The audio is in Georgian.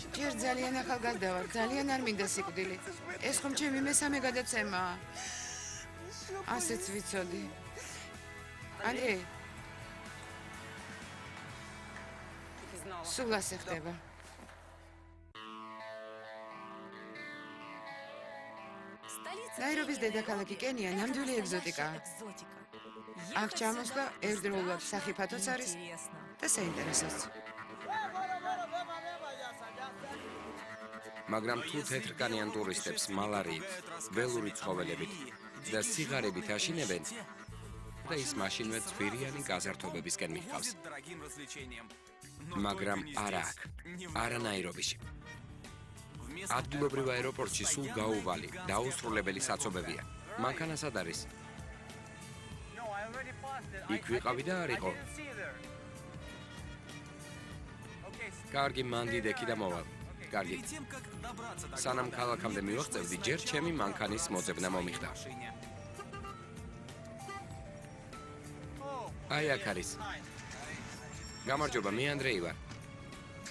ჯერ ძალიან ახალგაზრდა ვარ, ძალიან არ მინდა სიკვდილი. ეს ხომ ჩემი მესამე გადაცემაა. ასეც ვიცოდი. ანდრეი. სულ ასე ხდება. ნაირობის დედაქალაქი კენია ნამდვილი ეგზოტიკაა. აქ ჩამოსვლა ერთდროულად სახიფათოც არის და საინტერესოც. მაგრამ თუ თეთრკანიან ტურისტებს მალარიით, ველური ცხოველებით და სიგარებით აშინებენ, და ის მაშინვე ძვირიანი გაზართობებისკენ მიჰყავს. მაგრამ არა აქ, არა ნაირობიში. ადგილობრივ აეროპორტში სულ გაუვალი, დაუსრულებელი საცობებია. მანქანა სად არის? იქ ვიყავი და არ იყო. კარგი, მანდ იდექი და მოვალ. კარგი. სანამ ქალაქამდე მივაღწევდი, ჯერ ჩემი მანქანის მოძებნა მომიხდა. აი აქ არის. გამარჯობა, მე ანდრეი ვარ.